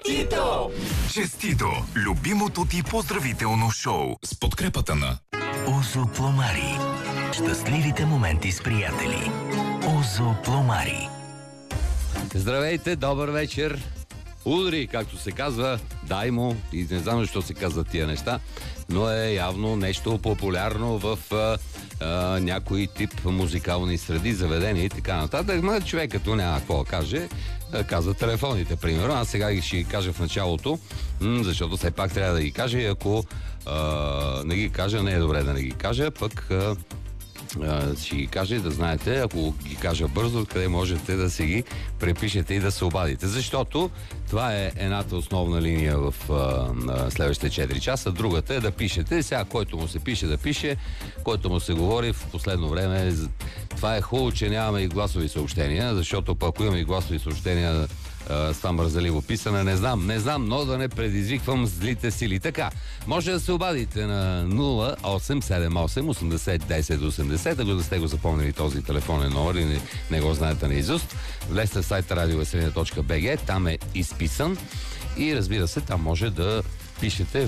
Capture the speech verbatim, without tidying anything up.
Честито! Честито! Любимото ти поздравително шоу С подкрепата на Озо Пломари. Щастливите моменти с приятели. Озо Пломари. Здравейте, добър вечер. Удри, както се казва, дай му, и не знам защо се казват тия неща, но е явно нещо популярно в а, а, някой тип музикални среди, заведения и така нататък. Ма човек като няма какво да каже, казва телефоните, примерно. Аз сега ги ще ги кажа в началото, м- защото все пак трябва да ги кажа и ако а, не ги кажа, не е добре да не ги кажа, пък... А, ще ги кажа и да знаете, ако ги кажа бързо, къде можете да си ги препишете и да се обадите. Защото това е едната основна линия в а, следващите четири часа. Другата е да пишете. Сега, който му се пише, да пише. Който му се говори в последно време. Това е хубаво, че нямаме и гласови съобщения, защото пък ако имаме и гласови съобщения с това мързаливо писане, не знам, не знам, но да не предизвиквам злите сили. Така, може да се обадите на нула осем седем осем осемдесет десет осемдесет, ако да сте го запомнили този телефонен номер и не, не го знаете наизуст. Влезте в сайта радио веселина точка би джи, там е изписан и разбира се, там може да пишете